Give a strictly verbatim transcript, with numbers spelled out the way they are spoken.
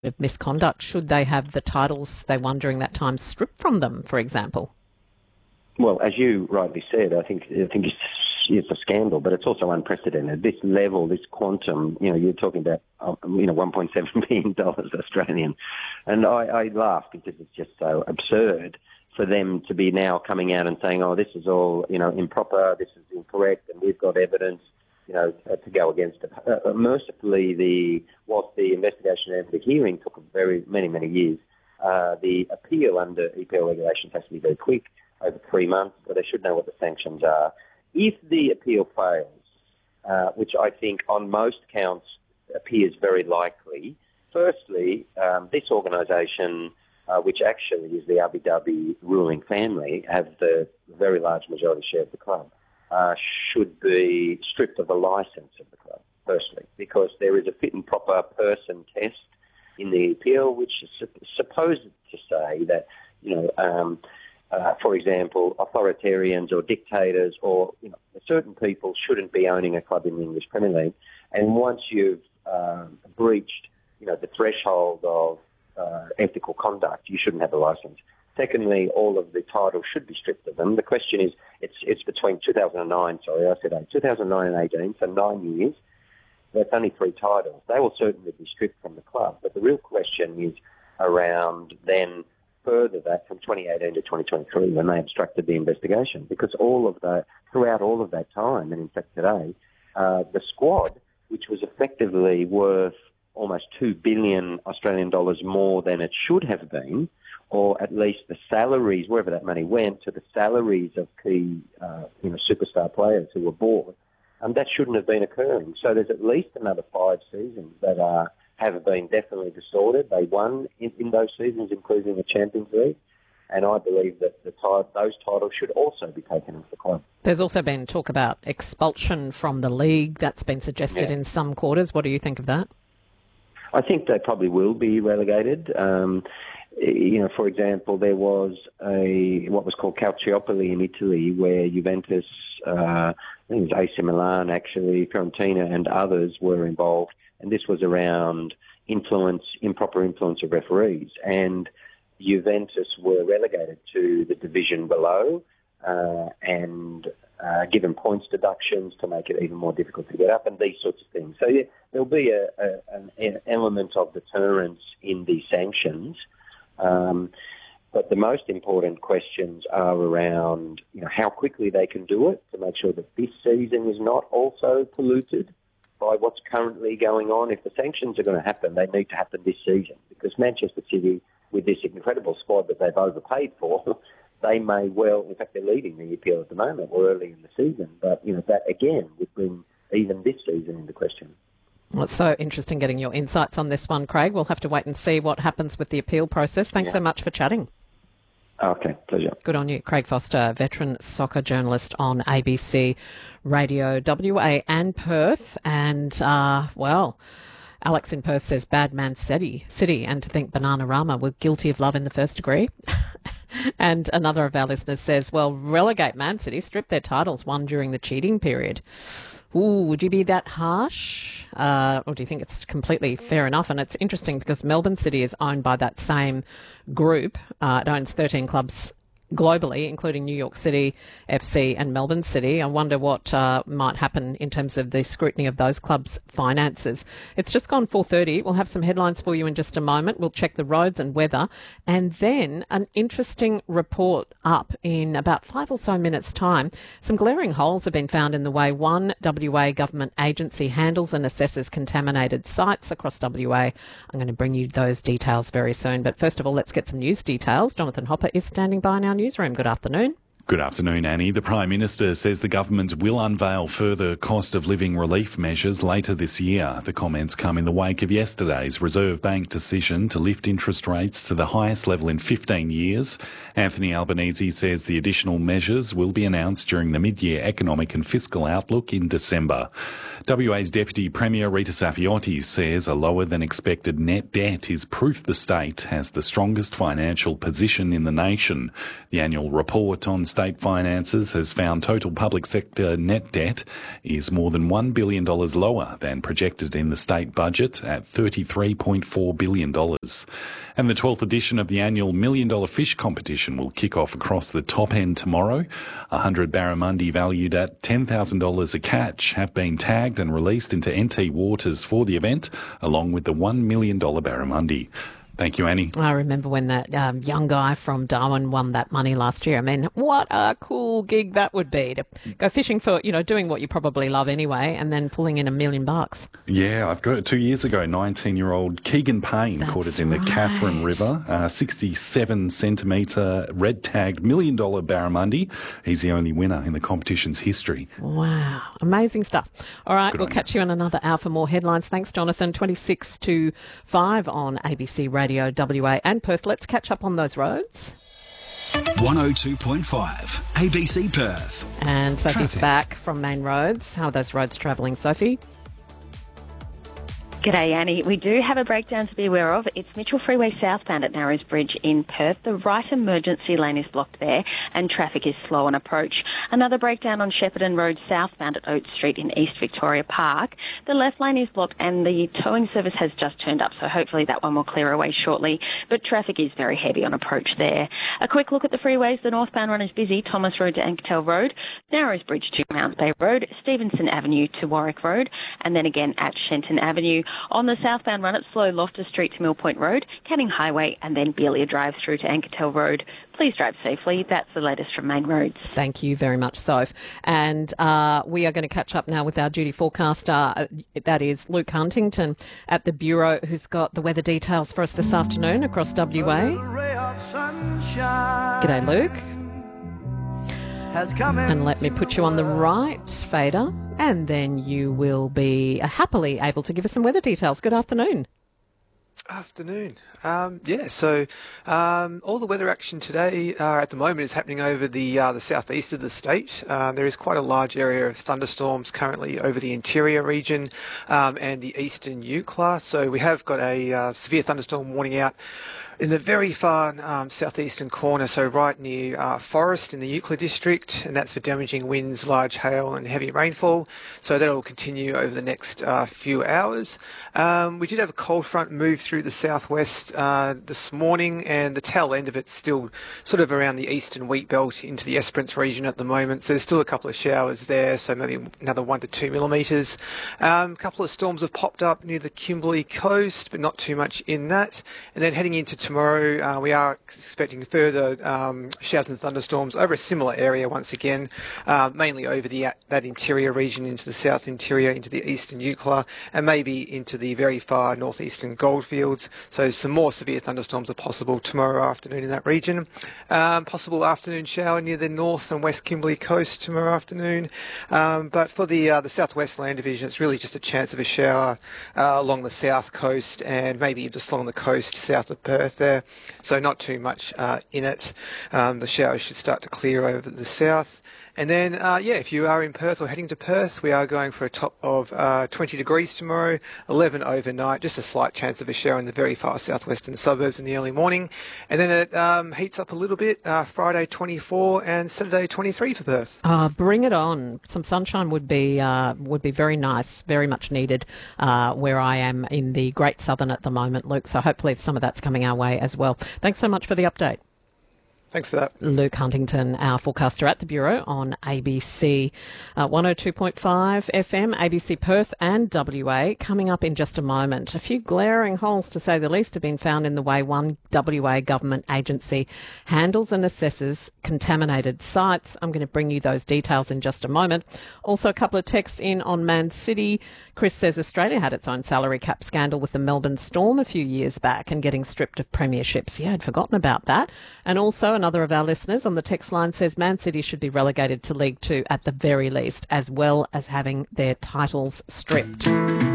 of misconduct, should they have the titles they won during that time stripped from them, for example? Well, as you rightly said, I think I think it's, it's a scandal, but it's also unprecedented. This level, this quantum, you know, you're talking about, um, you know, one point seven billion dollars Australian. And I, I laugh because it's just so absurd for them to be now coming out and saying, oh, this is all, you know, improper, this is incorrect, and we've got evidence, you know, to go against it. Uh, mercifully, the whilst the investigation and the hearing took very many, many years, uh, the appeal under E P L regulations has to be very quick, over three months, so they should know what the sanctions are. If the appeal fails, uh, which I think on most counts appears very likely, firstly, um, this organisation, uh, which actually is the Abu Dhabi ruling family, have the very large majority share of the club, uh, should be stripped of the licence of the club, firstly, because there is a fit and proper person test in the appeal, which is supposed to say that, you know, um, Uh, for example, authoritarians or dictators or you know, certain people shouldn't be owning a club in the English Premier League. And once you've um, breached, you know, the threshold of uh, ethical conduct, you shouldn't have a licence. Secondly, all of the titles should be stripped of them. The question is, it's it's between two thousand nine, sorry, I said eight, two thousand nine and eighteen, so nine years. That's only three titles. They will certainly be stripped from the club. But the real question is around then further that from twenty eighteen to twenty twenty-three when they obstructed the investigation, because all of the throughout all of that time, and in fact today, uh, the squad, which was effectively worth almost two billion Australian dollars more than it should have been, or at least the salaries, wherever that money went, to the salaries of key, uh, you know, superstar players who were bought, um, that shouldn't have been occurring. So there's at least another five seasons that are. have been definitely distorted. They won in, in those seasons, including the Champions League, and I believe that the those titles should also be taken off the club. There's also been talk about expulsion from the league. That's been suggested yeah. in some quarters. What do you think of that? I think they probably will be relegated. Um, you know, for example, there was a what was called Calciopoli in Italy, where Juventus, uh, I think it was A C Milan, actually, Fiorentina, and others were involved. And this was around influence, improper influence of referees. And Juventus were relegated to the division below uh, and uh, given points deductions to make it even more difficult to get up and these sorts of things. So yeah, there'll be a, a, an element of deterrence in the sanctions. Um, but the most important questions are around, you know, how quickly they can do it to make sure that this season is not also polluted by what's currently going on. If the sanctions are going to happen, they need to happen this season, because Manchester City, with this incredible squad that they've overpaid for, they may well, in fact, they're leading the E P L at the moment, or early in the season, but, you know, that again would bring even this season into question. Well, it's so interesting getting your insights on this one, Craig. We'll have to wait and see what happens with the appeal process. Thanks yeah. so much for chatting. Okay, pleasure. Good on you. Craig Foster, veteran soccer journalist on A B C Radio W A and Perth. And, uh, well, Alex in Perth says, bad man City, City, and to think Bananarama were guilty of love in the first degree. And another of our listeners says, well, relegate Man City, strip their titles won during the cheating period. Ooh, would you be that harsh? Uh, or do you think it's completely fair enough? And it's interesting because Melbourne City is owned by that same group. Uh, it owns thirteen clubs globally, including New York City F C and Melbourne City. I wonder what uh, might happen in terms of the scrutiny of those clubs' finances. It's just gone four thirty. We'll have some headlines for you in just a moment. We'll check the roads and weather. And then an interesting report up in about five or so minutes' time. Some glaring holes have been found in the way one W A government agency handles and assesses contaminated sites across W A. I'm going to bring you those details very soon. But first of all, let's get some news details. Jonathan Hopper is standing by now. Newsroom. Good afternoon. Good afternoon, Annie. The Prime Minister says the government will unveil further cost of living relief measures later this year. The comments come in the wake of yesterday's Reserve Bank decision to lift interest rates to the highest level in fifteen years. Anthony Albanese says the additional measures will be announced during the mid-year economic and fiscal outlook in December. W A's Deputy Premier Rita Saffioti says a lower than expected net debt is proof the state has the strongest financial position in the nation. The annual report on state State Finances has found total public sector net debt is more than one billion dollars lower than projected in the state budget at thirty-three point four billion dollars. And the twelfth edition of the annual Million Dollar Fish Competition will kick off across the top end tomorrow. one hundred barramundi valued at ten thousand dollars a catch have been tagged and released into N T waters for the event, along with the one million dollars barramundi. Thank you, Annie. I remember when that um, young guy from Darwin won that money last year. I mean, what a cool gig that would be to go fishing for, you know, doing what you probably love anyway, and then pulling in a million bucks. Yeah, I've got it two years ago. nineteen-year-old Keegan Payne That's caught it in right. the Catherine River. Uh, sixty-seven centimetre red-tagged million dollar barramundi. He's the only winner in the competition's history. Wow, amazing stuff. All right, Good we'll on catch you in another hour for more headlines. Thanks, Jonathan. twenty-six to five on A B C Radio W A and Perth. Let's catch up on those roads. one oh two point five A B C Perth. And Sophie's Traffic. back from Main Roads. How are those roads travelling, Sophie? G'day, Annie. We do have a breakdown to be aware of. It's Mitchell Freeway southbound at Narrows Bridge in Perth. The right emergency lane is blocked there and traffic is slow on approach. Another breakdown on Shepparton Road southbound at Oates Street in East Victoria Park. The left lane is blocked and the towing service has just turned up, so hopefully that one will clear away shortly. But traffic is very heavy on approach there. A quick look at the freeways. The northbound run is busy. Thomas Road to Anketel Road, Narrows Bridge to Mount Bay Road, Stevenson Avenue to Warwick Road, and then again at Shenton Avenue. On the southbound run, it's slow Loftus Street to Mill Point Road, Canning Highway, and then Beelia Drive through to Anketel Road. Please drive safely. That's the latest from Main Roads. Thank you very much, Soph. And uh, we are going to catch up now with our duty forecaster. Uh, that is Luke Huntington at the Bureau, who's got the weather details for us this afternoon across W A. G'day, Luke. And let me put you on the right fader, and then you will be happily able to give us some weather details. Good afternoon. Afternoon. Um, yeah, so um, all the weather action today uh, at the moment is happening over the uh, the southeast of the state. Uh, there is quite a large area of thunderstorms currently over the interior region um, and the eastern Eucla. So we have got a uh, severe thunderstorm warning out in the very far um, southeastern corner, so right near uh, Forest in the Euclid district, and that's for damaging winds, large hail and heavy rainfall. So that will continue over the next uh, few hours. Um, we did have a cold front move through the southwest uh, this morning, and the tail end of it's still sort of around the eastern wheat belt into the Esperance region at the moment. So there's still a couple of showers there, so maybe another one to two millimetres. Um, a couple of storms have popped up near the Kimberley coast, but not too much in that. And then heading into tomorrow, uh, we are expecting further um, showers and thunderstorms over a similar area once again, uh, mainly over the that interior region into the south interior, into the eastern Eucla, and maybe into the very far northeastern goldfields. So some more severe thunderstorms are possible tomorrow afternoon in that region. Um, possible afternoon shower near the north and west Kimberley coast tomorrow afternoon. Um, but for the uh, the southwest land division, it's really just a chance of a shower uh, along the south coast and maybe just along the coast south of Perth there. So not too much uh, in it. Um, the showers should start to clear over the south. And then, uh, yeah, if you are in Perth or heading to Perth, we are going for a top of uh, twenty degrees tomorrow, eleven overnight, just a slight chance of a shower in the very far southwestern suburbs in the early morning. And then it um, heats up a little bit, uh, Friday twenty-four and Saturday twenty-three for Perth. Uh, bring it on. Some sunshine would be uh, would be very nice, very much needed uh, where I am in the Great Southern at the moment, Luke. So hopefully some of that's coming our way as well. Thanks so much for the update. Thanks for that. Luke Huntington, our forecaster at the Bureau on A B C uh, one oh two point five F M, A B C Perth and W A. Coming up in just a moment. A few glaring holes, to say the least, have been found in the way one W A government agency handles and assesses contaminated sites. I'm going to bring you those details in just a moment. Also, a couple of texts in on Man City. Chris says Australia had its own salary cap scandal with the Melbourne Storm a few years back and getting stripped of premierships. Yeah, I'd forgotten about that. And also another of our listeners on the text line says Man City should be relegated to League Two at the very least, as well as having their titles stripped.